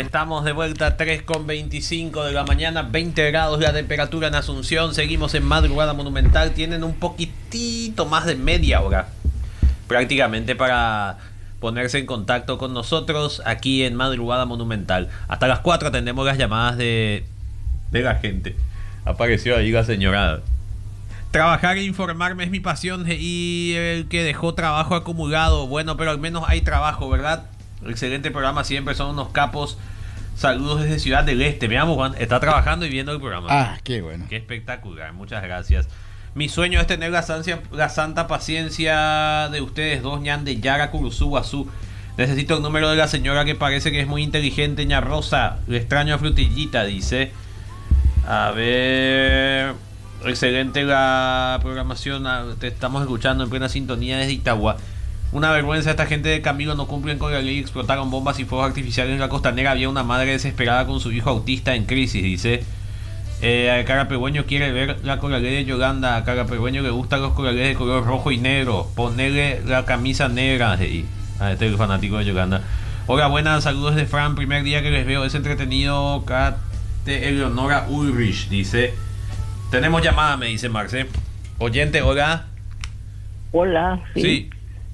Estamos de vuelta, 3:25 de la mañana, 20 grados la temperatura en Asunción. Seguimos en Madrugada Monumental. Tienen un poquitito más de media hora prácticamente para ponerse en contacto con nosotros aquí en Madrugada Monumental. Hasta las 4 atendemos las llamadas de la gente. Apareció ahí la señora. Trabajar e informarme es mi pasión y el que dejó trabajo acumulado. Bueno, pero al menos hay trabajo, ¿verdad? Excelente programa, siempre son unos capos. Saludos desde Ciudad del Este. Veamos, Juan, está trabajando y viendo el programa. Ah, qué bueno. Qué espectacular, muchas gracias. Mi sueño es tener la santa paciencia de ustedes dos, ñan de Yara, Curuzuguazú. Necesito el número de la señora que parece que es muy inteligente, ña Rosa. Le extraño a Frutillita, dice. A ver... Excelente la programación. Te estamos escuchando en plena sintonía desde Itagua. Una vergüenza, esta gente de Camilo no cumplen con la ley. Explotaron bombas y fuegos artificiales en la costanera. Había una madre desesperada con su hijo autista en crisis, dice. Carapegüeño quiere ver la coralé de Yolanda. A Carapegüeño le gustan los corales de color rojo y negro. Ponerle la camisa negra. Este es el fanático de Yolanda. Hola, buenas, saludos de Fran. Primer día que les veo, es entretenido. Cate Eleonora Ulrich, dice. Tenemos llamada, me dice Marce. Oyente, hola. Hola, Sí.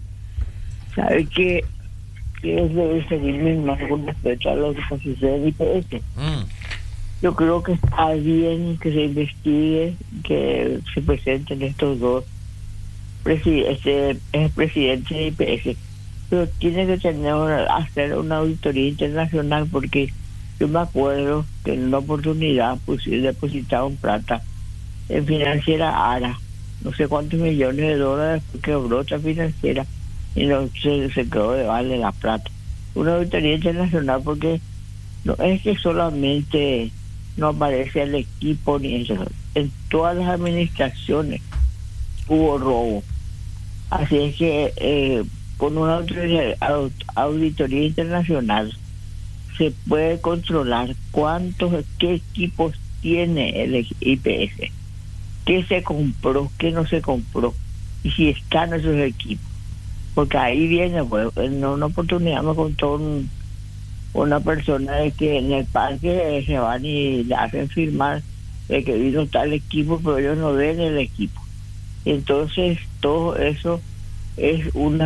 ¿Sabe qué debe seguirme más con respecto a lo que sucede en IPS? Yo creo que está bien que se investigue, que se presenten estos dos presidentes de IPS, pero tiene que hacer una auditoría internacional, porque yo me acuerdo que en una oportunidad depositaron plata en Financiera ARA, no sé cuántos millones de dólares, porque quebró otra financiera y no se quedó de vale la plata. Una auditoría internacional, porque no es que solamente no aparece el equipo ni eso, en todas las administraciones hubo robo. Así es que con una auditoría internacional se puede controlar qué equipos tiene el IPS, qué se compró, qué no se compró, y si están esos equipos. Porque ahí viene, pues, en una oportunidad me contó una persona de que en el parque se van y le hacen firmar de que vino tal equipo, pero ellos no ven el equipo. Entonces todo eso es un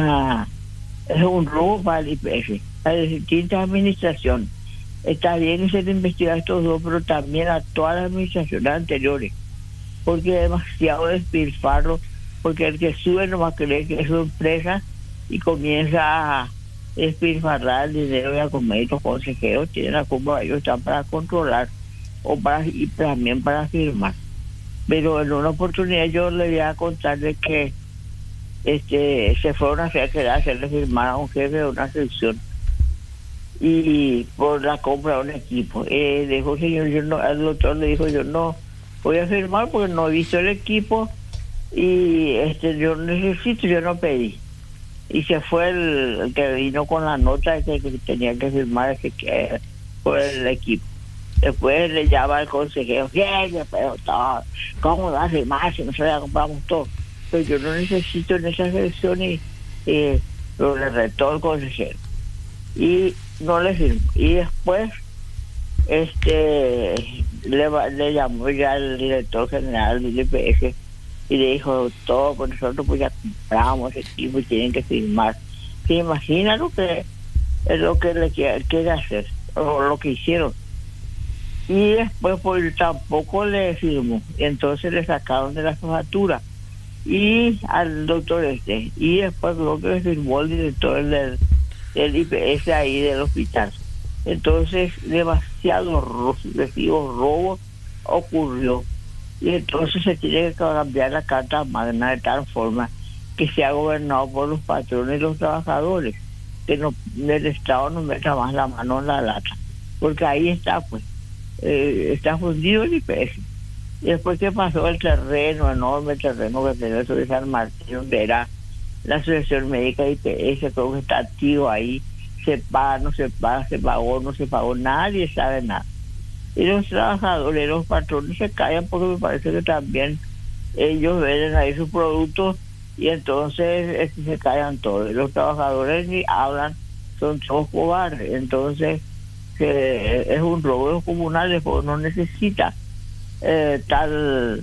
robo para el IPS, a las distintas administraciones. Está bien que se le investiga a estos dos, pero también a todas las administraciones anteriores, porque es demasiado despilfarro, porque el que sube nomás cree que es su empresa y comienza a despilfarrar el dinero y a comer. Los consejeros tienen la culpa, ellos están para controlar y también para firmar. Pero en una oportunidad yo le voy a contar de que se fueron a hacerle firmar a un jefe de una sección y por la compra de un equipo. Dijo, señor, el doctor le dijo, yo no voy a firmar porque no he visto el equipo y yo necesito, yo no pedí. Y se fue el que vino con la nota de que tenía que firmar por el equipo. Después le llama al consejero, pero todo, ¿cómo va a firmar si nosotros ya compramos todo? Pero yo no necesito en esa sección y lo le retó el consejero y no le firmó. Y después le llamó ya el director general del IPS y le dijo, todo por nosotros pues ya compramos ese equipo y tienen que firmar. ¿Se imagina lo que es lo que le quiere hacer o lo que hicieron? Y después pues tampoco le firmó, entonces le sacaron de la jefatura y al doctor y después creo que le firmó el director del IPS ahí del hospital. Entonces demasiados robos ocurrió, y entonces se tiene que cambiar la Carta Magna de tal forma que sea gobernado por los patrones y los trabajadores, que el Estado no meta más la mano en la lata, porque ahí está, pues, está fundido el IPS. Y después que pasó el enorme terreno que tenía sobre San Martín, donde era la Asociación Médica de IPS, creo que está activo ahí, se paga, no se paga, se pagó, no se pagó, nadie sabe nada. Y los trabajadores, los patrones se callan porque me parece que también ellos venden ahí sus productos y entonces se callan todos. Los trabajadores ni hablan, son todos cobardes. Entonces que es un robo comunal, porque no necesita tal,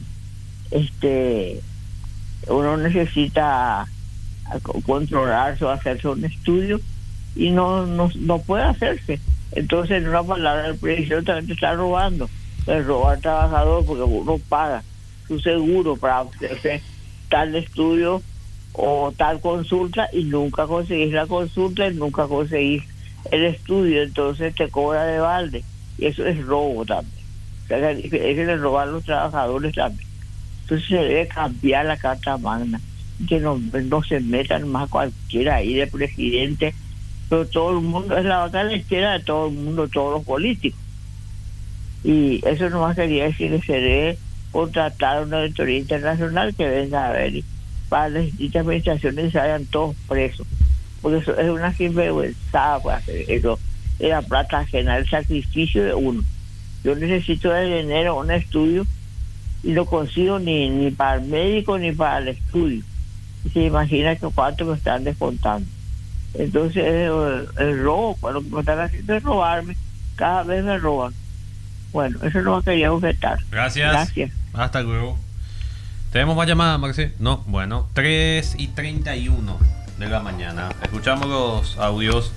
uno necesita controlarse o hacerse un estudio y no puede hacerse. Entonces, en una palabra, el presidente también te está robando. El robar al trabajador porque uno paga su seguro para hacerse tal estudio o tal consulta y nunca conseguís la consulta y nunca conseguís el estudio, entonces te cobra de balde. Y eso es robo también. O sea, es de robar a los trabajadores también. Entonces se debe cambiar la Carta Magna, que no se metan más cualquiera ahí de presidente, pero todo el mundo es la vaca lechera de todo el mundo, todos los políticos. Y eso nomás quería decir que se debe contratar una auditoría internacional que venga a ver para las distintas administraciones y se vayan todos presos, porque eso es una sinvergüenza para hacer eso de la plata ajena, el sacrificio de uno. Yo necesito el dinero, un estudio, y no consigo ni para el médico ni para el estudio. Y se imagina que cuánto me están descontando. Entonces el robo, lo que me están haciendo es robarme, cada vez me roban. Bueno, eso no quería objetar. Gracias. Hasta luego. ¿Tenemos más llamadas, Marce? No, bueno, 3:31 de la mañana. Escuchamos los audios.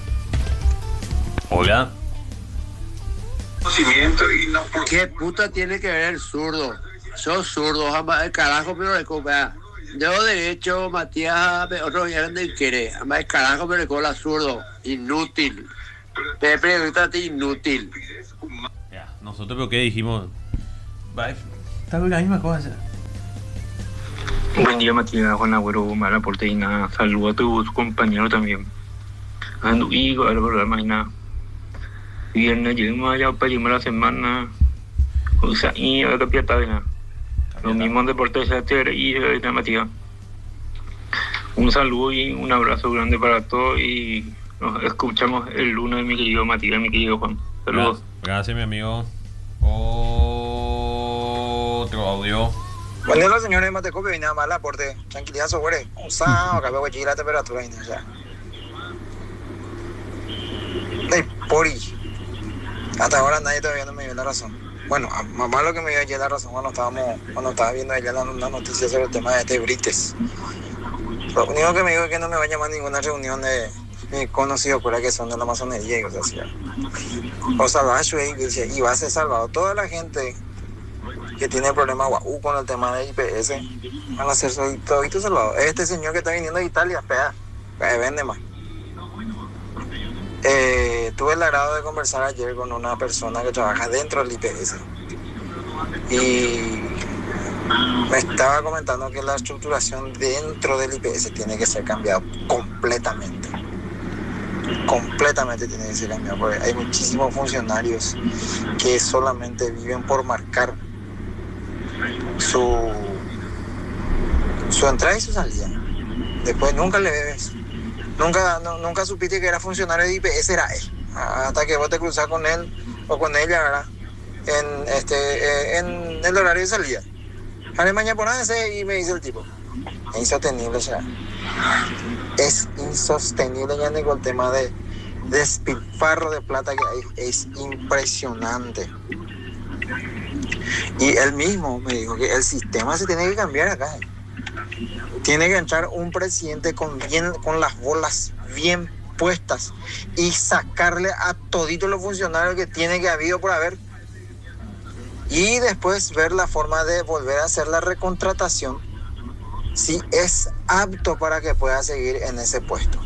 Hola. ¿Qué puta tiene que ver el zurdo? Sos zurdo, jamás el carajo, pero recupera. Yo derecho, Matías, otro día de quiere. Jamás el carajo, pero recupera zurdo. Inútil. Te pregúntate, inútil. Ya, nosotros lo que dijimos. Está bien la misma cosa. Buen día, Matías, Juan Agüero, Mala Porteña. Saludos a tu compañero también. Ando y al programa y nada. Viernes llegamos allá para llegar la semana. O sea, y a la piata. Lo mismo en Deportes y de Matías. Un saludo y un abrazo grande para todos y nos escuchamos el lunes, mi querido Matías, mi querido Juan. Saludos. Gracias, mi amigo. Otro audio. Buen día, los señores de Matecopio y nada más la aporte. Tranquilidad sobre. Un sábado, acá veo que la temperatura y ya. Pori. Hasta ahora nadie todavía no me dio la razón. Bueno, a mamá lo que me dio ayer la razón cuando estaba viendo ayer la noticia sobre el tema de Brites. Lo único que me dijo es que no me va a llamar a ninguna reunión de mis conocidos por ahí que son de la masonería y cosas así. O salvaje y va a ser salvado. Toda la gente que tiene problemas con el tema de IPS van a ser toditos salvados. Este señor que está viniendo de Italia, vende más. Tuve el agrado de conversar ayer con una persona que trabaja dentro del IPS y me estaba comentando que la estructuración dentro del IPS tiene que ser cambiada completamente tiene que ser cambiada, porque hay muchísimos funcionarios que solamente viven por marcar su entrada y su salida. Después nunca le ves. Nunca supiste que era funcionario de IPS, era él. Hasta que vos te cruzás con él o con ella, ¿verdad? En el horario de salida. Haré mañana por y me dice el tipo. Es insostenible, ya. Es insostenible ya con el tema de despilfarro de plata que hay. Es impresionante. Y él mismo me dijo que el sistema se tiene que cambiar acá. Tiene que entrar un presidente con las bolas bien puestas y sacarle a toditos los funcionarios que tiene que habido por haber. Y después ver la forma de volver a hacer la recontratación si es apto para que pueda seguir en ese puesto.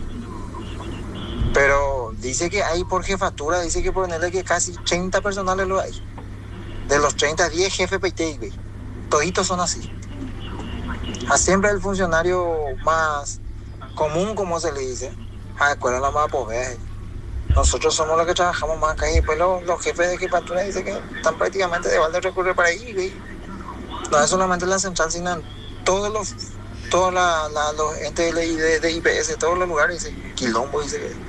Pero dice que hay por jefatura, dice que ponerle que casi 30 personales lo hay. De los 30, 10 jefes PTI, toditos son así. Siempre el funcionario más común, como se le dice, ¿cuál es la más pobre? Nosotros somos los que trabajamos más acá y después los jefes de jefatura dicen que están prácticamente de balde recurrir para ahí, ¿ve? No es solamente la central, sino todos los entes de IPS, todos los lugares, dice quilombo, dice que.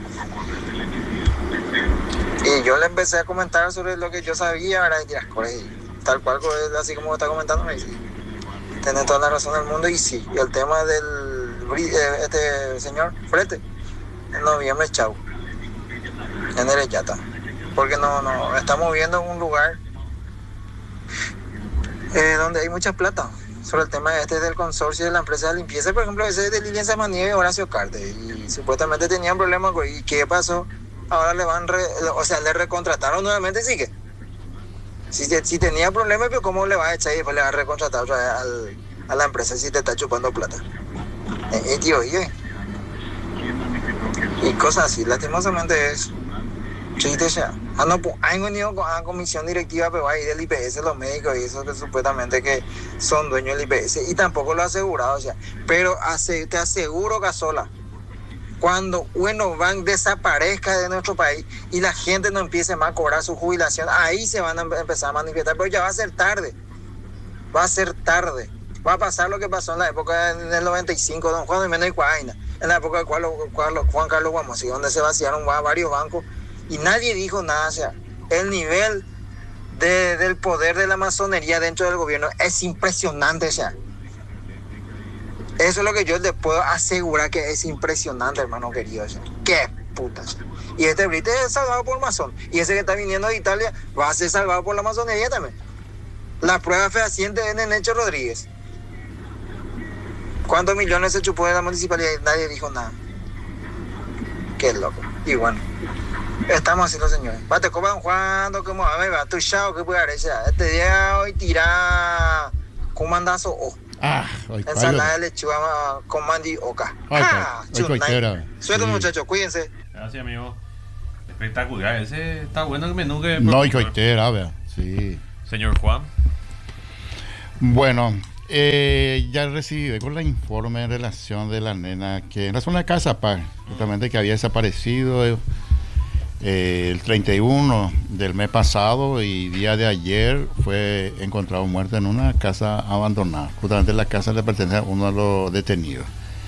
Y yo le empecé a comentar sobre lo que yo sabía, ¿verdad? Y tal cual, así como está comentando, me dice, tiene toda la razón del mundo. Y sí, y el tema del señor Frete, en noviembre, chau, en el Yata. porque no estamos viendo un lugar donde hay mucha plata. Sobre el tema del consorcio de la empresa de limpieza, por ejemplo, ese de Lilian Samaniego y Horacio Carte, y supuestamente tenían problemas. ¿Y qué pasó? Ahora le recontrataron nuevamente. Sí, que si tenía problemas, pero ¿cómo le va a echar y después le va a recontratar otra vez a la empresa si te está chupando plata? Tío, y cosas así, lastimosamente es triste ya. Han venido con la comisión directiva, pero ahí del IPS, los médicos y eso que supuestamente que son dueños del IPS, y tampoco lo ha asegurado ya. Pero te aseguro, Casola, cuando Van desaparezca de nuestro país y la gente no empiece más a cobrar su jubilación, ahí se van a empezar a manifestar, pero ya va a ser tarde. Va a pasar lo que pasó en la época del 95, don Juan de Mena y Cuaina, en la época de Juan Carlos Guamosí, donde se vaciaron varios bancos y nadie dijo nada. O sea, el nivel del poder de la masonería dentro del gobierno es impresionante. O sea, eso es lo que yo le puedo asegurar, que es impresionante, hermano querido. O sea, qué puta. O sea. Y este Brite es salvado por masón, y ese que está viniendo de Italia va a ser salvado por la masonería también. La prueba fehaciente es Nenecho Rodríguez. ¿Cuántos millones se chupó de la municipalidad? Nadie dijo nada. Qué loco. Y bueno, estamos así los señores. Bate copan jugando, como a ver, va tu chao, que puede haber. Este día hoy tira con mandazo o. Ensalada de lechuga con mandi oca. Suerte, muchachos, cuídense. Gracias, amigo. Espectacular. Ese está bueno el menú que. No, y coitera, vea. Sí. Señor Juan. Bueno, ya recibí con la informe en relación de la nena que en la zona de Casapá, justamente que había desaparecido el 31 del mes pasado, y día de ayer fue encontrado muerto en una casa abandonada. Justamente la casa le pertenece a uno de los detenidos.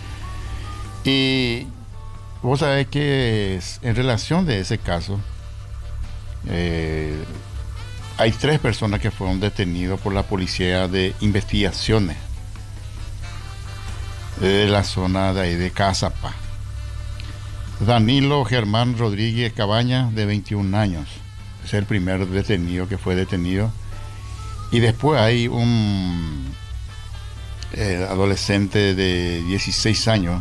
Y vos sabés que en relación de ese caso, hay 3 personas que fueron detenidos por la Policía de Investigaciones de la zona de ahí de Casapá. Danilo Germán Rodríguez Cabaña, de 21 años. Es el primer detenido que fue detenido. Y después hay un adolescente de 16 años,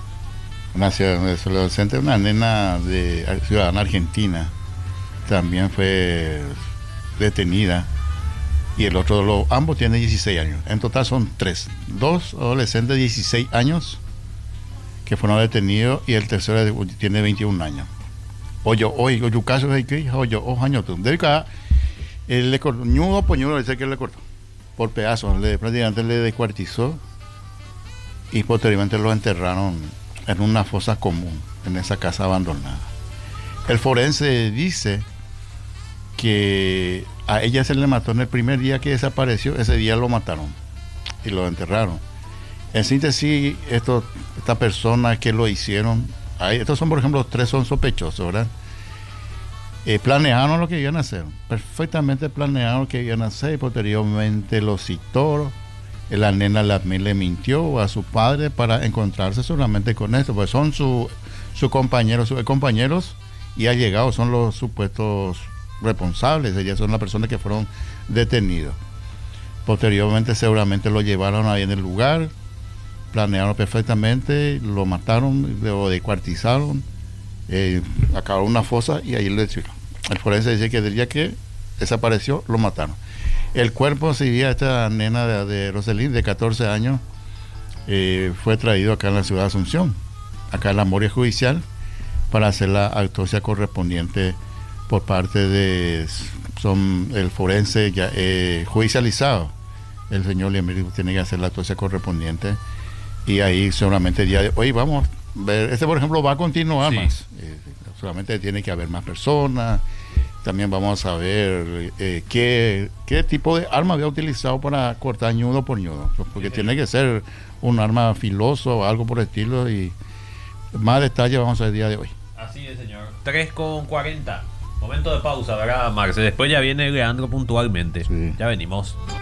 una nena de ciudadana argentina, también fue detenida, y el otro, ambos tienen 16 años. En total son 3, 2 adolescentes de 16 años que fueron detenidos, y el tercero tiene 21 años. Oye, caso es que años tú. Le cortó, ñudo poñudo, dice que le cortó por pedazos, prácticamente le descuartizó, y posteriormente lo enterraron en una fosa común en esa casa abandonada. El forense dice que a ella se le mató en el primer día que desapareció. Ese día lo mataron y lo enterraron. En síntesis, estas personas que lo hicieron, estos son, por ejemplo, 3 son sospechosos, ¿verdad? Planearon lo que iban a hacer, perfectamente planearon lo que iban a hacer, y posteriormente lo citó. La nena le mintió a su padre para encontrarse solamente con esto, pues son sus compañeros, y ha llegado, son los supuestos responsables. Ellas son las personas que fueron detenidos. Posteriormente seguramente lo llevaron ahí en el lugar, planearon perfectamente, lo mataron, lo descuartizaron, acabaron una fosa y ahí lo hicieron. El forense dice que el día que desapareció lo mataron. El cuerpo de esta nena de Roselín, de 14 años, fue traído acá en la ciudad de Asunción, acá en la morgue judicial, para hacer la autopsia correspondiente por parte de el forense ya judicializado. El señor Liemir tiene que hacer la autopsia correspondiente, y ahí seguramente el día de hoy vamos a ver, por ejemplo va a continuar más, solamente tiene que haber más personas. También vamos a ver qué tipo de arma había utilizado para cortar ñudo por ñudo, porque tiene que ser un arma filoso o algo por el estilo, y más detalle vamos a ver el día de hoy. Así es, señor. 3:40. Momento de pausa, ¿verdad, Marce? Después ya viene Leandro puntualmente. Sí. Ya venimos.